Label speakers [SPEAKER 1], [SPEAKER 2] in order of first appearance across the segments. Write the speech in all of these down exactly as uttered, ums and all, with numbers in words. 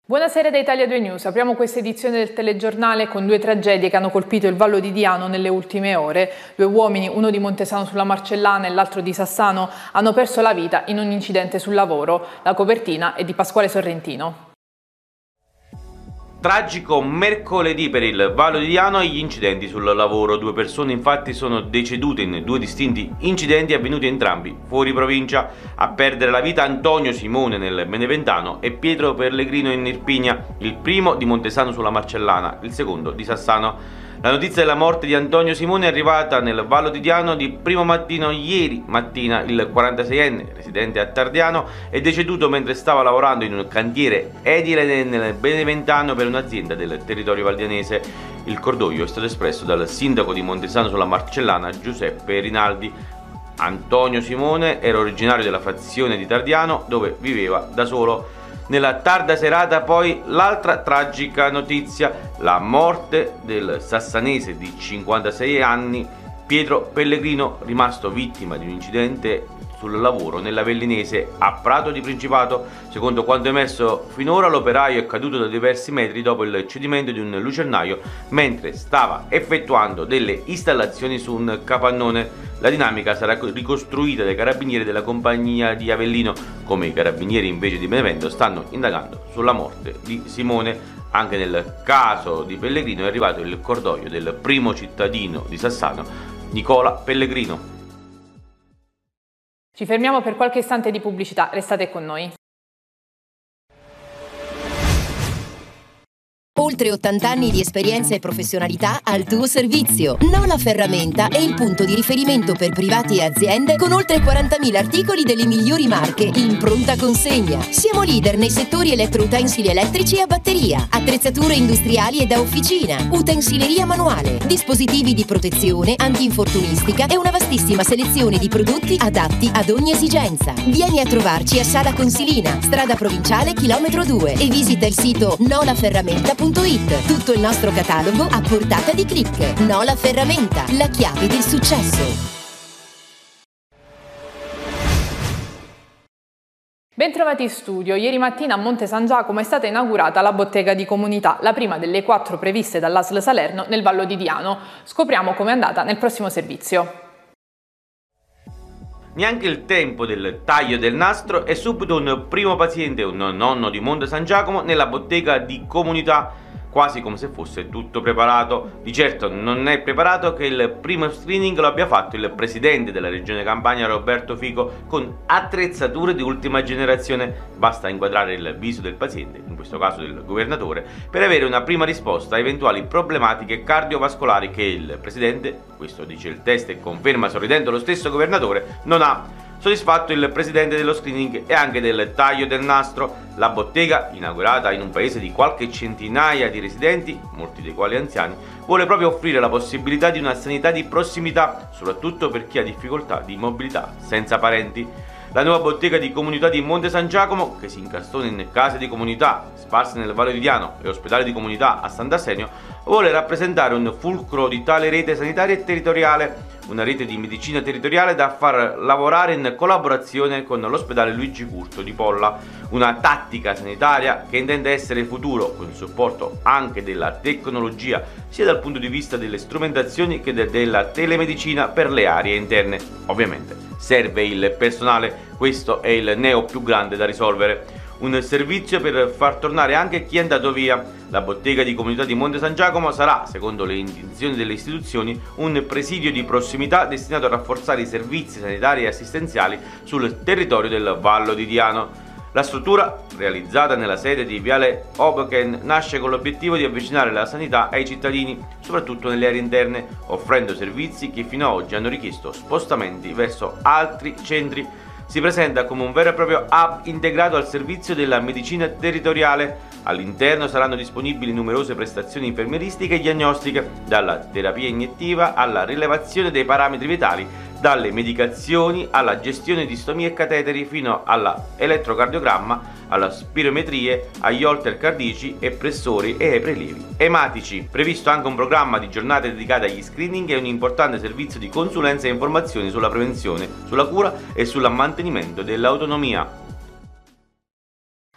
[SPEAKER 1] Buonasera da Italia due News, apriamo questa edizione del telegiornale con due tragedie che hanno colpito il Vallo di Diano nelle ultime ore. Due uomini, uno di Montesano sulla Marcellana e l'altro di Sassano, hanno perso la vita in un incidente sul lavoro. La copertina è di Pasquale Sorrentino.
[SPEAKER 2] Tragico mercoledì per il Vallo di Diano e gli incidenti sul lavoro. Due persone infatti sono decedute in due distinti incidenti avvenuti entrambi fuori provincia. A perdere la vita Antonio Simone nel Beneventano e Pietro Pellegrino in Irpinia, il primo di Montesano sulla Marcellana, il secondo di Sassano. La notizia della morte di Antonio Simone è arrivata nel Vallo di Diano di primo mattino ieri mattina. Il quarantaseienne, residente a Tardiano, è deceduto mentre stava lavorando in un cantiere edile nel Beneventano per un'azienda del territorio valdianese. Il cordoglio è stato espresso dal sindaco di Montesano sulla Marcellana, Giuseppe Rinaldi. Antonio Simone era originario della frazione di Tardiano, dove viveva da solo. Nella tarda serata poi l'altra tragica notizia, la morte del sassanese di cinquantasei anni Pietro Pellegrino, rimasto vittima di un incidente sul lavoro nell'Avellinese a Prato di Principato. Secondo quanto emerso finora, l'operaio è caduto da diversi metri dopo il cedimento di un lucernaio mentre stava effettuando delle installazioni su un capannone. La dinamica sarà ricostruita dai carabinieri della compagnia di Avellino, come i carabinieri invece di Benevento stanno indagando sulla morte di Simone. Anche nel caso di Pellegrino è arrivato il cordoglio del primo cittadino di Sassano, Nicola Pellegrino.
[SPEAKER 1] Ci fermiamo per qualche istante di pubblicità, restate con noi.
[SPEAKER 3] Oltre ottanta anni di esperienza e professionalità al tuo servizio. Nola Ferramenta è il punto di riferimento per privati e aziende con oltre quarantamila articoli delle migliori marche in pronta consegna. Siamo leader nei settori elettroutensili elettrici e a batteria, attrezzature industriali e da officina, utensileria manuale, dispositivi di protezione, antinfortunistica e una vastissima selezione di prodotti adatti ad ogni esigenza. Vieni a trovarci a Sala Consilina, strada provinciale chilometro due e visita il sito nola ferramenta punto it. Tutto il nostro catalogo a portata di click. Nola Ferramenta, la chiave del successo.
[SPEAKER 1] Bentrovati in studio. Ieri mattina a Monte San Giacomo è stata inaugurata la bottega di comunità, la prima delle quattro previste dall'A S L Salerno nel Vallo di Diano. Scopriamo com'è andata nel prossimo servizio.
[SPEAKER 2] Neanche il tempo del taglio del nastro e subito un primo paziente, un nonno di Monte San Giacomo, nella bottega di comunità, quasi come se fosse tutto preparato. Di certo non è preparato che il primo screening lo abbia fatto il presidente della regione Campania Roberto Fico con attrezzature di ultima generazione. Basta inquadrare il viso del paziente, in questo caso del governatore, per avere una prima risposta a eventuali problematiche cardiovascolari che il presidente, questo dice il test e conferma sorridendo lo stesso governatore, non ha. Soddisfatto il presidente dello screening e anche del taglio del nastro, la bottega, inaugurata in un paese di qualche centinaia di residenti, molti dei quali anziani, vuole proprio offrire la possibilità di una sanità di prossimità, soprattutto per chi ha difficoltà di mobilità senza parenti. La nuova bottega di comunità di Monte San Giacomo, che si incastona in case di comunità sparse nel Vallo di Diano e ospedali di comunità a Sant'Arsenio, vuole rappresentare un fulcro di tale rete sanitaria e territoriale, una rete di medicina territoriale da far lavorare in collaborazione con l'ospedale Luigi Curto di Polla, una tattica sanitaria che intende essere futuro, con il supporto anche della tecnologia, sia dal punto di vista delle strumentazioni che de della telemedicina per le aree interne. Ovviamente serve il personale, questo è il neo più grande da risolvere. Un servizio per far tornare anche chi è andato via. La bottega di comunità di Monte San Giacomo sarà, secondo le intenzioni delle istituzioni, un presidio di prossimità destinato a rafforzare i servizi sanitari e assistenziali sul territorio del Vallo di Diano. La struttura, realizzata nella sede di Viale Hoboken, nasce con l'obiettivo di avvicinare la sanità ai cittadini, soprattutto nelle aree interne, offrendo servizi che fino ad oggi hanno richiesto spostamenti verso altri centri. Si presenta come un vero e proprio hub integrato al servizio della medicina territoriale. All'interno saranno disponibili numerose prestazioni infermieristiche e diagnostiche, dalla terapia iniettiva alla rilevazione dei parametri vitali, dalle medicazioni alla gestione di stomie e cateteri fino all'elettrocardiogramma, alla spirometrie, agli holter cardiaci e pressori e ai prelievi ematici. Previsto anche un programma di giornate dedicate agli screening e un importante servizio di consulenza e informazioni sulla prevenzione, sulla cura e sul mantenimento dell'autonomia.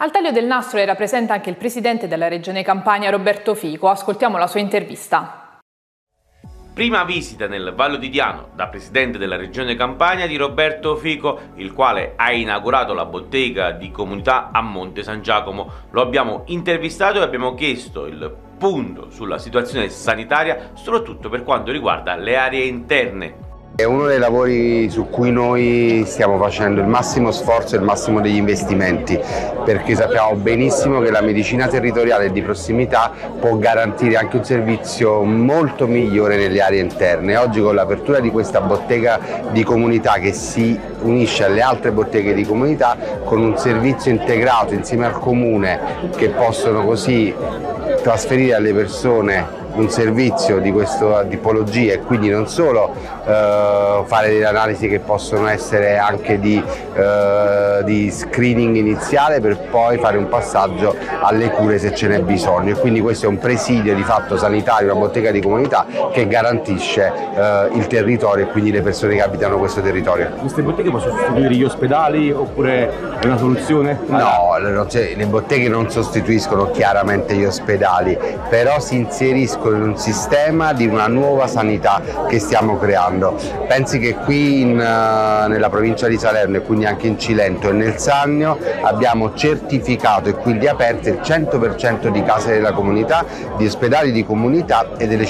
[SPEAKER 1] Al taglio del nastro era presente anche il presidente della Regione Campania, Roberto Fico. Ascoltiamo la sua intervista.
[SPEAKER 2] Prima visita nel Vallo di Diano da presidente della Regione Campania di Roberto Fico, il quale ha inaugurato la bottega di comunità a Monte San Giacomo. Lo abbiamo intervistato e abbiamo chiesto il punto sulla situazione sanitaria, soprattutto per quanto riguarda le aree interne.
[SPEAKER 4] È uno dei lavori su cui noi stiamo facendo il massimo sforzo e il massimo degli investimenti, perché sappiamo benissimo che la medicina territoriale di prossimità può garantire anche un servizio molto migliore nelle aree interne. Oggi, con l'apertura di questa bottega di comunità che si unisce alle altre botteghe di comunità con un servizio integrato insieme al comune, che possono così trasferire alle persone un servizio di questa tipologia e quindi non solo eh, fare delle analisi che possono essere anche di, eh, di screening iniziale, per poi fare un passaggio alle cure se ce n'è bisogno, e quindi questo è un presidio di fatto sanitario, una bottega di comunità che garantisce eh, il territorio e quindi le persone che abitano questo territorio.
[SPEAKER 5] Queste botteghe possono sostituire gli ospedali oppure è una soluzione?
[SPEAKER 4] No, le botteghe non sostituiscono chiaramente gli ospedali, però si inseriscono in un sistema di una nuova sanità che stiamo creando. Pensi che qui in, uh, nella provincia di Salerno, e quindi anche in Cilento e nel Sannio, abbiamo certificato e quindi aperto il cento per cento di case della comunità, di ospedali di comunità e delle